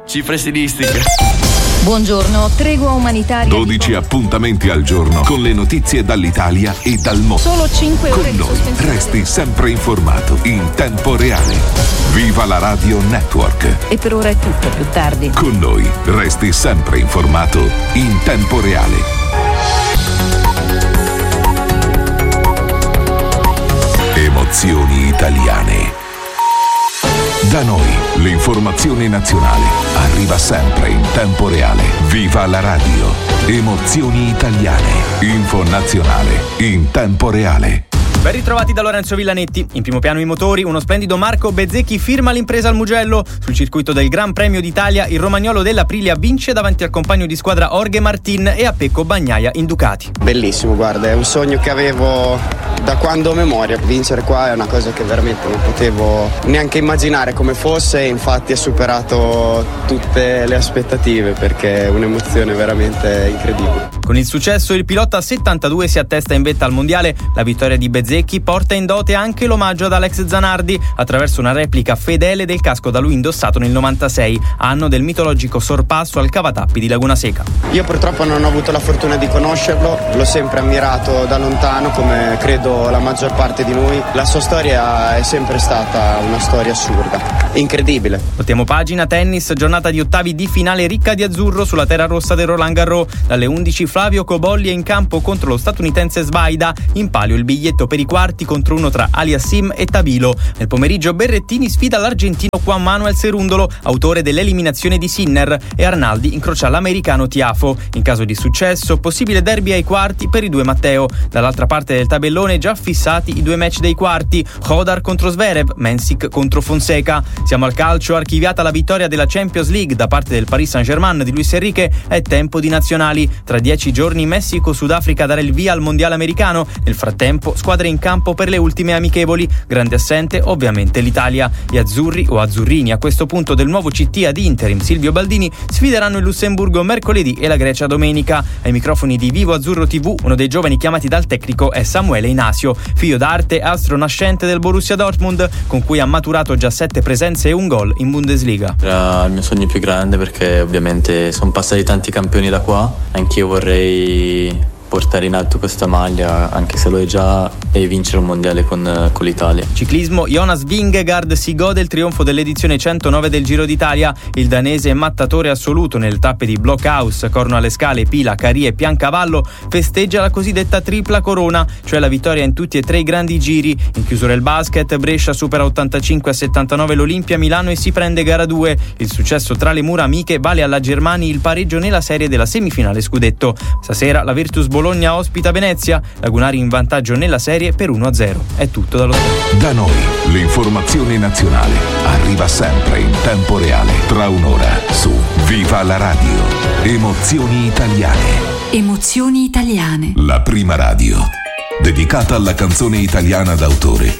cifre stilistiche. Buongiorno, tregua umanitaria. 12 appuntamenti al giorno con le notizie dall'Italia e dal mondo. Solo 5 ore con di noi sospensione. resti sempre informato in tempo reale. Viva la Radio Network. E per ora è tutto, più tardi. Con noi resti sempre informato in tempo reale. Emozioni italiane. Da noi l'informazione nazionale arriva sempre in tempo reale. Viva la radio. Emozioni italiane. Info nazionale in tempo reale. Ben ritrovati da Lorenzo Villanetti. In primo piano i motori, uno splendido Marco Bezzecchi firma l'impresa al Mugello. Sul circuito del Gran Premio d'Italia il romagnolo dell'Aprilia vince davanti al compagno di squadra Jorge Martin e a Pecco Bagnaia in Ducati. Bellissimo, guarda, è un sogno che avevo da quando ho memoria. Vincere qua è una cosa che veramente non potevo neanche immaginare come fosse, infatti ha superato tutte le aspettative perché è un'emozione veramente incredibile. Con il successo il pilota 72 si attesta in vetta al mondiale. La vittoria di Bezzecchi porta in dote anche l'omaggio ad Alex Zanardi attraverso una replica fedele del casco da lui indossato nel 96, anno del mitologico sorpasso al cavatappi di Laguna Seca. Io purtroppo non ho avuto la fortuna di conoscerlo, l'ho sempre ammirato da lontano come credo la maggior parte di noi. La sua storia è sempre stata una storia assurda, incredibile. Voltiamo pagina, tennis, giornata di ottavi di finale ricca di azzurro sulla terra rossa del Roland Garros. Dalle 11 Flavio Cobolli è in campo contro lo statunitense Sbaida, in palio il biglietto per i quarti contro uno tra Aliassim e Tabilo. Nel pomeriggio Berrettini sfida l'argentino Juan Manuel Cerúndolo, autore dell'eliminazione di Sinner, e Arnaldi incrocia l'americano Tiafo. In caso di successo, possibile derby ai quarti per i due Matteo. Dall'altra parte del tabellone già fissati i due match dei quarti, Hodar contro Zverev, Mensik contro Fonseca. Siamo al calcio, archiviata la vittoria della Champions League da parte del Paris Saint-Germain di Luis Enrique, è tempo di nazionali. Tra 10 giorni Messico-Sudafrica darà il via al mondiale americano. Nel frattempo squadre in campo per le ultime amichevoli. Grande assente ovviamente l'Italia. Gli azzurri o azzurrini a questo punto del nuovo CT ad interim Silvio Baldini sfideranno il Lussemburgo mercoledì e la Grecia domenica. Ai microfoni di Vivo Azzurro TV uno dei giovani chiamati dal tecnico è Samuele Inasio, figlio d'arte, astro nascente del Borussia Dortmund, con cui ha maturato già 7 presenze e un gol in Bundesliga. Era il mio sogno più grande perché ovviamente sono passati tanti campioni da qua. Anch'io vorrei portare in alto questa maglia, anche se lo è già, e vincere un mondiale con l'Italia. Ciclismo, Jonas Vingegaard si gode il trionfo dell'edizione 109 del Giro d'Italia. Il danese mattatore assoluto nelle tappe di Blockhouse, Corno alle Scale, Pila, Carie e Piancavallo festeggia la cosiddetta tripla corona, cioè la vittoria in tutti e 3 i grandi giri. In chiusura il basket, Brescia supera 85-79 l'Olimpia Milano e si prende gara 2. Il successo tra le mura amiche vale alla Germani il pareggio nella serie della semifinale scudetto. Stasera la Virtus Bologna ospita Venezia, Lagunari in vantaggio nella serie per 1-0. È tutto dallo sport. Da noi l'informazione nazionale arriva sempre in tempo reale. Tra un'ora su Viva la radio. Emozioni italiane. Emozioni italiane. La prima radio dedicata alla canzone italiana d'autore